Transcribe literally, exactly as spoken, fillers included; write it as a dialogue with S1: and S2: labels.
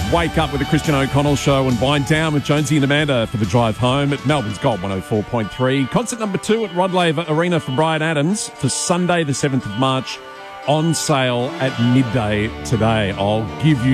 S1: wake up with the Christian O'Connell Show and wind down with Jonesy and Amanda for the drive home at Melbourne's Gold one oh four point three. Concert number two at Rod Laver Arena for Bryan Adams for Sunday the seventh of March, on sale at midday today. I'll give you